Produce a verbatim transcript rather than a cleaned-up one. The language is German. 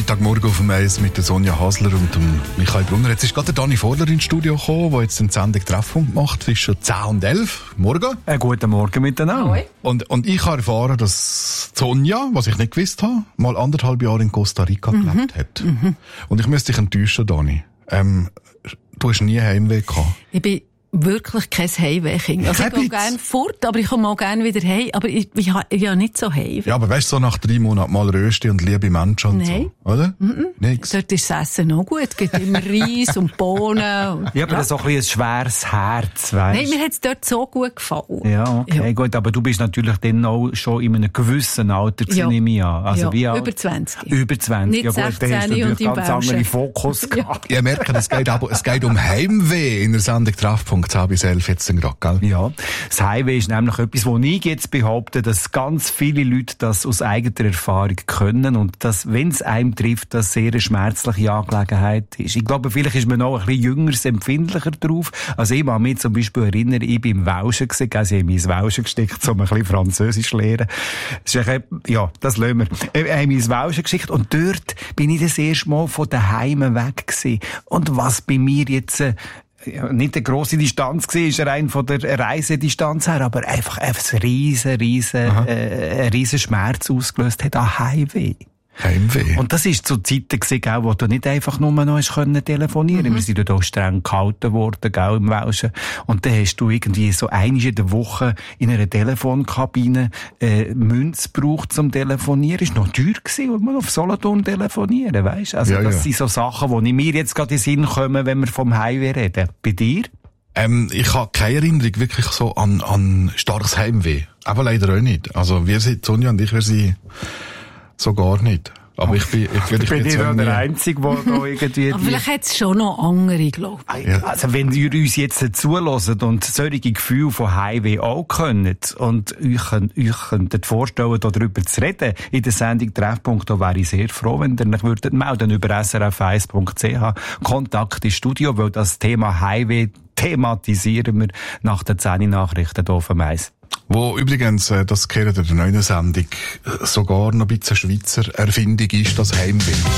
Freitagmorgen auf dem Eis mit der Sonja Hasler und dem Michael Brunner. Jetzt ist gerade der Dani Vorler ins Studio gekommen, der jetzt den Sendung Treffpunkt macht. Es ist schon zehn und elf. Morgen. Einen guten Morgen miteinander. Und, und ich habe erfahren, dass Sonja, was ich nicht gewusst habe, mal anderthalb Jahre in Costa Rica mhm. gelebt hat. Mhm. Und ich müsste dich enttäuschen, Dani. Ähm, du hast nie Heimweh gehabt. Ich bin wirklich kein Heimweh-Kind. Also ich gehe gerne fort, aber ich komme auch gerne wieder heim. Aber ich, ich, ich, ich habe nicht so Heimweh. Ja, aber weißt du, so nach drei Monaten mal Rösti und liebe Menschen und Nein. so, oder? Mhm. Nix. Dort ist das Essen auch gut. Es gibt immer Reis und Bohnen. Und, ja, aber ja. das ist auch ein, ein schweres Herz, weißt du? Nein, mir hat es dort so gut gefallen. Ja, okay, ja. gut. Aber du bist natürlich dann auch schon in einem gewissen Alter gewesen, ja. nehme ich an. Also ja. wie alt? Über zwanzig. Über zwanzig. Nicht ja, gut, dann hast du natürlich und ganz anderen Fokus ja. gehabt. Ihr merkt, es geht, aber, es geht um Heimweh in der Sendung Treffpunkt zehn bis elf jetzt gerade, gell? Ja, das Heimweh ist nämlich etwas, wo ich jetzt behaupte, dass ganz viele Leute das aus eigener Erfahrung können und dass, wenn es einem trifft, das sehr eine schmerzliche Angelegenheit ist. Ich glaube, vielleicht ist man noch ein bisschen jünger, empfindlicher drauf. Also ich kann mich zum Beispiel erinnern, ich bin im Welschen gewesen, also ich habe mich ins Welschen gesteckt, um ein bisschen Französisch zu lernen. Das ist ein, ja, das lassen wir. Ich habe mich ins Welschen geschickt und dort bin ich das erste Mal von daheim weg gewesen. Und was bei mir jetzt ja, nicht eine grosse Distanz war, ist rein von der Reisedistanz her, aber einfach ein riesen, riesen, äh, ein riesen Schmerz ausgelöst hat an Heimweh. Heimweh. Und das ist zu Zeiten gewesen, wo du nicht einfach nur noch hast können telefonieren. Mhm. Wir sind ja auch streng gehalten worden, gell, im Welschen. Und dann hast du irgendwie so einmal in der Woche in einer Telefonkabine, äh, Münze gebraucht zum Telefonieren. Ist noch teuer gewesen, und man auf Solothurn telefonieren, weisst? Also, ja, das ja. sind so Sachen, die mir jetzt gerade in den Sinn kommen, wenn wir vom Heimweh reden. Bei dir? Ähm, ich habe keine Erinnerung wirklich so an, an starkes Heimweh. Aber leider auch nicht. Also, wir sind, Sonja und ich, wir sind so gar nicht. Aber ich bin, ich, ich, ich bin jetzt der Einzige, der da irgendwie... Aber vielleicht hat es schon noch andere, glaube ich. Ja. Also wenn ihr uns jetzt zuhört und solche Gefühle von Heimweh auch könnt und euch, euch könntet vorstellen, darüber zu reden in der Sendung Treffpunkt, da wäre ich sehr froh, wenn ihr euch würdet melden über s r f eins punkt c h. Kontakt ins Studio, weil das Thema Heimweh thematisieren wir nach den zehn Nachrichten hier auf dem Eis. Wo übrigens, äh, das gehört in der neuen Sendung, sogar noch ein bisschen Schweizer Erfindung ist, das Heimweh.